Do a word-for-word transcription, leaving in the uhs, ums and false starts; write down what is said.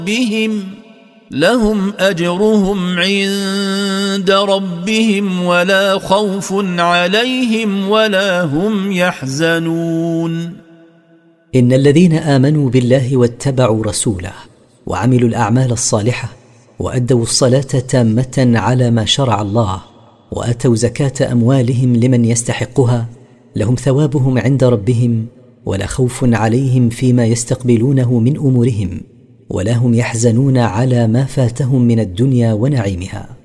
بهم لهم أجرهم عند ربهم ولا خوف عليهم ولا هم يحزنون. إن الذين آمنوا بالله واتبعوا رسوله وعملوا الأعمال الصالحة وأدوا الصلاة تامة على ما شرع الله وأتوا زكاة أموالهم لمن يستحقها لهم ثوابهم عند ربهم ولا خوف عليهم فيما يستقبلونه من أمورهم ولا هم يحزنون على ما فاتهم من الدنيا ونعيمها.